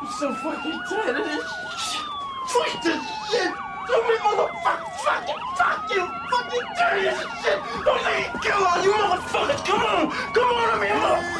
so fucking tired of this shit. Fuck this shit. So many fuck you, fucking dirty as shit. Don't let me kill all you motherfuckers. Come on, I mean,